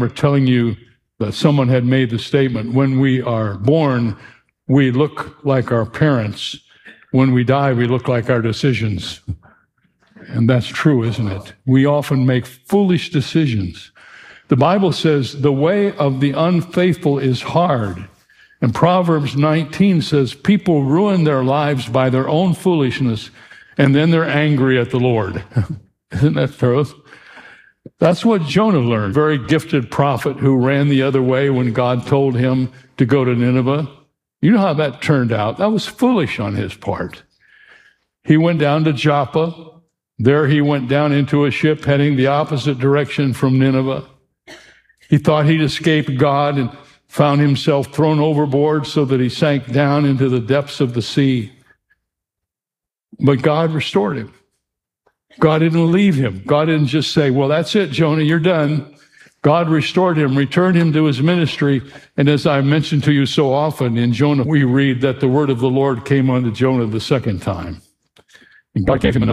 telling you that someone had made the statement, when we are born, we look like our parents. When we die, we look like our decisions. And that's true, isn't it? We often make foolish decisions. The Bible says the way of the unfaithful is hard. And Proverbs 19 says people ruin their lives by their own foolishness, and then they're angry at the Lord. Isn't that truth? That's what Jonah learned. Very gifted prophet who ran the other way when God told him to go to Nineveh. You know how that turned out. That was foolish on his part. He went down to Joppa. There he went down into a ship heading the opposite direction from Nineveh. He thought he'd escaped God and found himself thrown overboard so that he sank down into the depths of the sea. But God restored him. God didn't leave him. God didn't just say, well, that's it, Jonah, you're done. God restored him, returned him to his ministry. And as I mentioned to you so often, in Jonah, we read that the word of the Lord came unto Jonah the second time. And God gave him another